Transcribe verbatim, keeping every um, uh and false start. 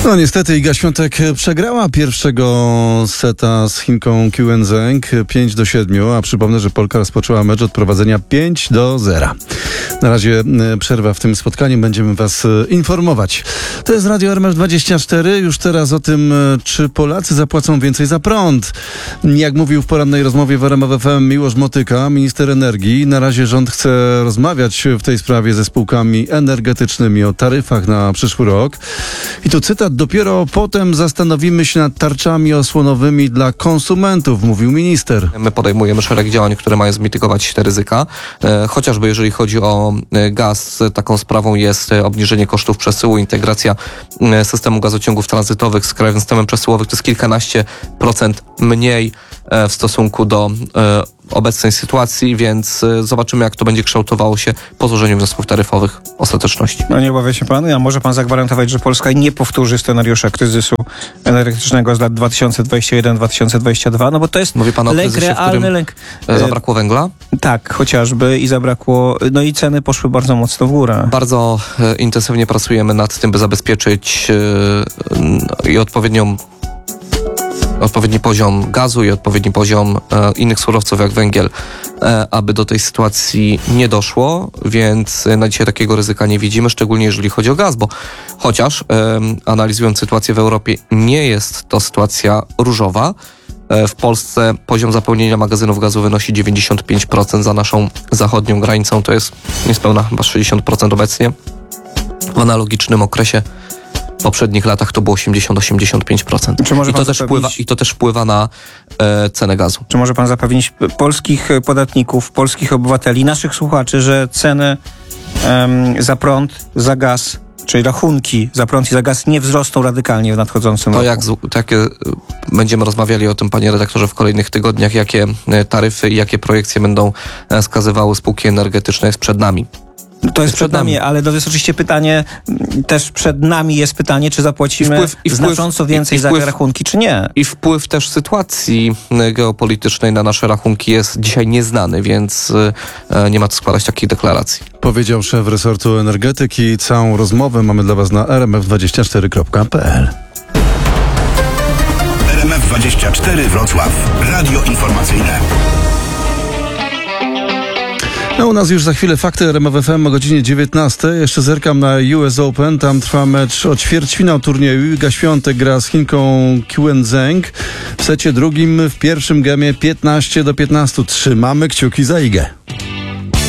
No niestety Iga Świątek przegrała pierwszego seta z Chinką Kiwen Zheng pięć do siedmiu, a przypomnę, że Polka rozpoczęła mecz od prowadzenia pięć do zera. Na razie przerwa w tym spotkaniu, będziemy was informować. To jest Radio R M F dwadzieścia cztery, już teraz o tym, czy Polacy zapłacą więcej za prąd. Jak mówił w porannej rozmowie w R M F F M Miłosz Motyka, minister energii, na razie rząd chce rozmawiać w tej sprawie ze spółkami energetycznymi o taryfach na przyszły rok. I tu cytat: dopiero potem zastanowimy się nad tarczami osłonowymi dla konsumentów, mówił minister. My podejmujemy szereg działań, które mają zmitygować te ryzyka. E, chociażby jeżeli chodzi o e, gaz, taką sprawą jest e, obniżenie kosztów przesyłu, integracja e, systemu gazociągów tranzytowych z krajowym systemem przesyłowym. To jest kilkanaście procent mniej e, w stosunku do e, obecnej sytuacji, więc e, zobaczymy, jak to będzie kształtowało się po złożeniu wniosków taryfowych ostateczności. No nie obawia się pan, a może pan zagwarantować, że Polska nie powtórzy scenariusza kryzysu energetycznego z lat dwa tysiące dwudziesty pierwszy do dwa tysiące dwudziestego drugiego? No bo to jest Mówi pan o lęk kryzysie, realny, w którym lęk. zabrakło węgla? Tak, chociażby i zabrakło, no i ceny poszły bardzo mocno w górę. Bardzo e, intensywnie pracujemy nad tym, by zabezpieczyć e, i odpowiednią odpowiedni poziom gazu i odpowiedni poziom e, innych surowców jak węgiel, e, aby do tej sytuacji nie doszło, więc na dzisiaj takiego ryzyka nie widzimy, szczególnie jeżeli chodzi o gaz, bo chociaż e, analizując sytuację w Europie, nie jest to sytuacja różowa. E, w Polsce poziom zapełnienia magazynów gazu wynosi dziewięćdziesiąt pięć procent, za naszą zachodnią granicą to jest niespełna chyba sześćdziesiąt procent obecnie. W analogicznym okresie w poprzednich latach to było osiemdziesiąt do osiemdziesięciu pięciu procent. Czy może I, to pan też zapewnić- wpływa, I to też wpływa na e, cenę gazu. Czy może pan zapewnić polskich podatników, polskich obywateli, naszych słuchaczy, że ceny em, za prąd, za gaz, czyli rachunki za prąd i za gaz nie wzrosną radykalnie w nadchodzącym To roku? jak, z- takie, e, będziemy rozmawiali o tym, panie redaktorze, w kolejnych tygodniach, jakie e, taryfy i jakie projekcje będą e, skazywały spółki energetyczne, jest przed nami. To jest przed nami, ale to jest oczywiście pytanie, m, też przed nami jest pytanie, czy zapłacimy I wpływ- i wpływ- znacząco więcej i- i za wpływ- te rachunki, czy nie? I wpływ też sytuacji e, geopolitycznej na nasze rachunki jest dzisiaj nieznany, więc e, nie ma co składać takich deklaracji. Powiedział szef resortu energetyki. Całą rozmowę mamy dla was na r m f dwadzieścia cztery kropka p l. R M F dwadzieścia cztery Wrocław. Radio informacyjne. No u nas już za chwilę fakty R M F F M o godzinie dziewiętnastej. Jeszcze zerkam na U S Open. Tam trwa mecz o ćwierćfinał turnieju. Iga Świątek gra z Chinką Kiwen Zheng. W secie drugim w pierwszym gemie piętnaście do piętnastu. Trzymamy kciuki za Igę.